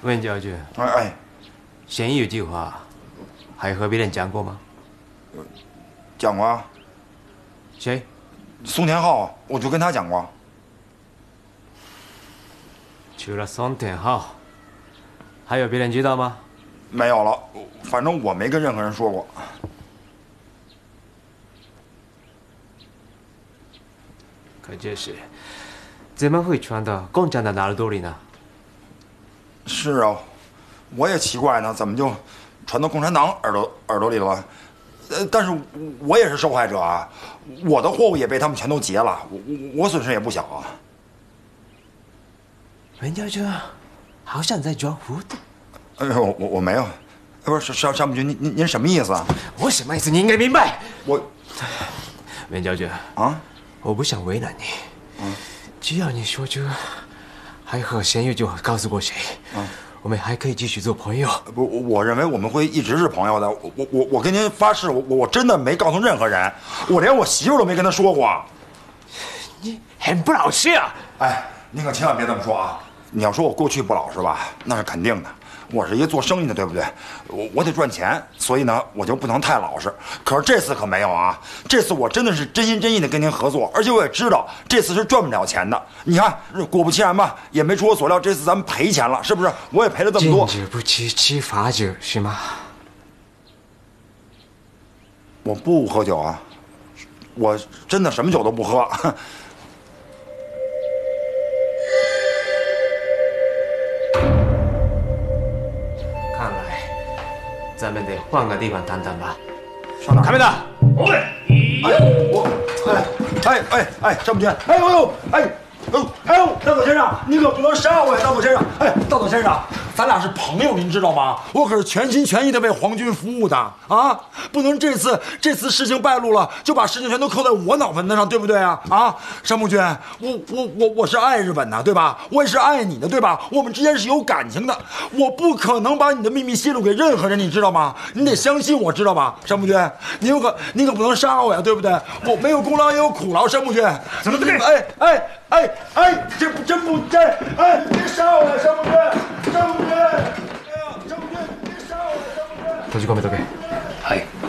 温将军，嫌疑有计划，还和别人讲过吗？ 讲过啊。 谁？ 宋天浩，我就跟他讲过。 除了宋天浩，还有别人知道吗？ 没有了，反正我没跟任何人说过。 可这事怎么会传到共产党的耳朵里呢？ 是啊，我也奇怪呢，怎么就传到共产党耳朵里了？但是我也是受害者啊，我的货物也被他们全都劫了，我损失也不小啊。 温将军，好像在装糊涂。 哎呦，我没有，不是山木君，您什么意思啊？ 我什么意思？你应该明白。温将军啊， 我不想为难你。只要你说出还和贤玉就告诉过谁，我们还可以继续做朋友。 不，我认为我们会一直是朋友的。我跟您发誓，我真的没告诉任何人，我连我媳妇都没跟她说过。 你很不老实啊！ 哎，您可千万别这么说啊！你要说我过去不老实吧，那是肯定的。我是一个做生意的，对不对？我得赚钱，所以呢，我就不能太老实。可是这次可没有啊！这次我真的是真心真意的跟您合作，而且我也知道这次是赚不了钱的。你看，果不其然吧，也没出我所料，这次咱们赔钱了，是不是？我也赔了这么多。 禁止不吃吃罚酒是吗？ 我不喝酒啊，我真的什么酒都不喝。 咱们得换个地方谈谈吧。 上哪？ 卡梅达， 山木君，大佐先生，你可不能杀我呀，大佐先生！大佐先生，咱俩是朋友，您知道吗？我可是全心全意的为皇军服务的啊！不能这次事情败露了，就把事情全都扣在我脑门子上，对不对啊？啊，山木君，我是爱日本的，对吧？我也是爱你的，对吧？我们之间是有感情的，我不可能把你的秘密泄露给任何人，你知道吗？你得相信我，知道吧？山木君，你可不能杀我呀，对不对？我没有功劳也有苦劳，山木君，怎么对？这真不对！别杀我呀，山木君！山木君！哎呀，山木君，别杀我呀，山木君！ 閉じ込めとけ。 はい。